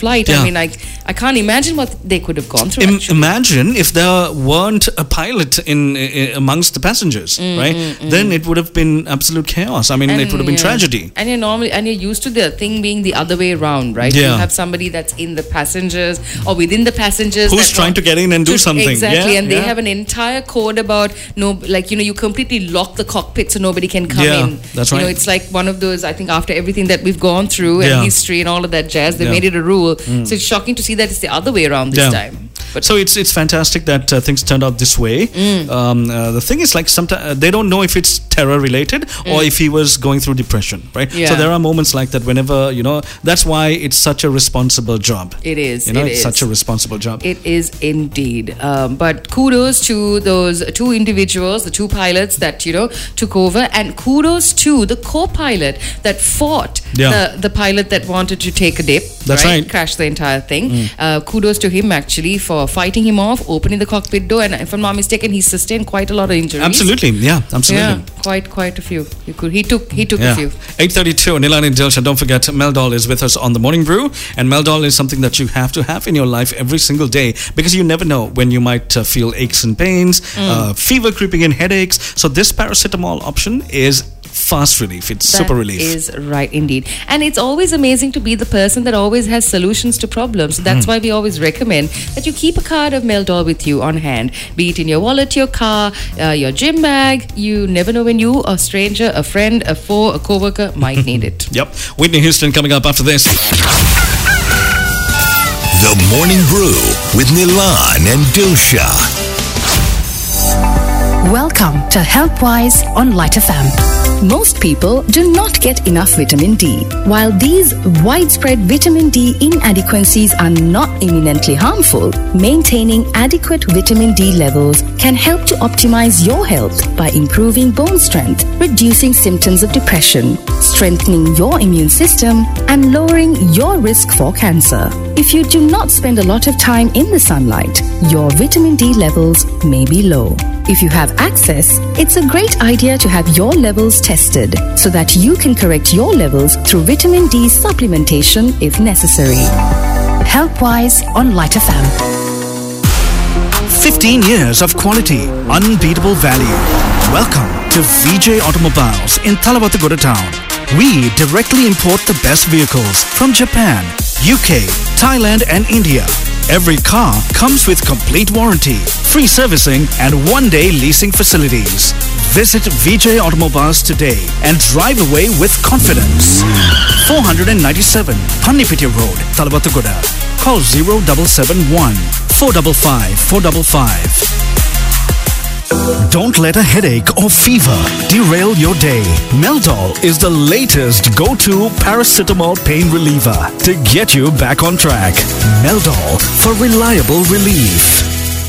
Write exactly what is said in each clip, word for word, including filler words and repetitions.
flight. Yeah. I mean, I, I can't imagine what they could have gone through. Im- actually. imagine if there weren't a pilot in, in amongst the passengers, Mm, right? mm, mm. Then it would have been absolute chaos. I mean, it would have been yeah. tragedy. And you're normally and you're used to the thing being the other way around, right? Yeah. You have somebody that's in the passengers or within the passengers Who's that trying want to get in and do something. Exactly, Yeah, and they yeah. have an entire code about no, like you know, you completely lock the cockpit so nobody can come Yeah, in. that's You know, right. it's like one of those. I think after everything that we've gone through and Yeah. history and all of that jazz, they Yeah. made it a rule. So it's shocking to see that it's the other way around this Yeah. time. But So it's it's fantastic that uh, things turned out this way. Mm. Um, uh, the thing is, like, sometimes uh, they don't know if it's terror related or if he was going through depression, right? So Mm. Yeah. there are moments like that whenever, you know, that's why it's such a responsible job. it is. You know, it it's is. such a responsible job. It is indeed. Um, but kudos to those two individuals, the two pilots that, you know, took over. And kudos to the co-pilot that fought Yeah. the, the pilot that wanted to take a dip. That's right. Crash the entire thing. Uh, kudos to him, actually, for fighting him off, opening the cockpit door. And if I'm not mistaken, he sustained quite a lot of injuries. Absolutely, yeah, absolutely. Yeah, quite, quite a few. He, could, he took, he took Yeah. a few. eight thirty-two, Nilani and Dilsha. Don't forget, Meldol is with us on the Morning Brew. And Meldol is something that you have to have in your life every single day because you never know when you might uh, feel aches and pains, uh, fever creeping in, headaches. So this paracetamol option is fast relief. It's super relief. That is right indeed. And it's always amazing to be the person that always has solutions to problems. That's why we always recommend that you keep a card of Meldol with you on hand, be it in your wallet, your car, uh, your gym bag. You never know when you, a stranger, a friend, a foe, a co-worker might need it. Yep. Whitney Houston coming up after this. The Morning Brew with Nilan and Dilsha. Welcome to HealthWise on Light F M. Most people do not get enough vitamin D. While these widespread vitamin D inadequacies are not imminently harmful, maintaining adequate vitamin D levels can help to optimize your health by improving bone strength, reducing symptoms of depression, strengthening your immune system, and lowering your risk for cancer. If you do not spend a lot of time in the sunlight, your vitamin D levels may be low. If you have access, it's a great idea to have your levels tested so that you can correct your levels through vitamin D supplementation if necessary. HealthWise on Light F M. fifteen years of quality, unbeatable value. Welcome to V J Automobiles in Thalawatthagudda town. We directly import the best vehicles from Japan, U K, Thailand and India. Every car comes with complete warranty, free servicing and one-day leasing facilities. Visit V J Automobiles today and drive away with confidence. four ninety-seven Pannipitti Road, Thalawatthagudda. Call zero seven seven one, four five five, four five five. Don't let a headache or fever derail your day. Meldol is the latest go-to paracetamol pain reliever to get you back on track. Meldol for reliable relief.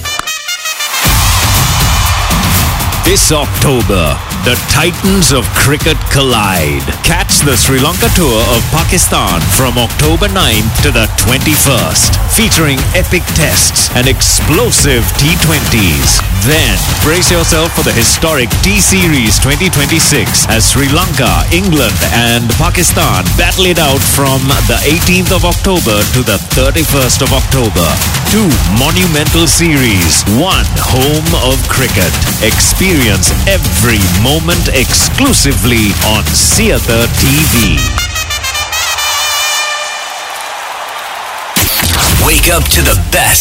This October, the Titans of Cricket collide. Catch the Sri Lanka tour of Pakistan from October ninth to the twenty-first, featuring epic tests and explosive T twenties. Then, brace yourself for the historic T-Series twenty twenty-six as Sri Lanka, England and Pakistan battle it out from the eighteenth of October to the thirty-first of October. Two monumental series, one home of cricket. Experience every moment exclusively on Seatha T V. Wake up to the best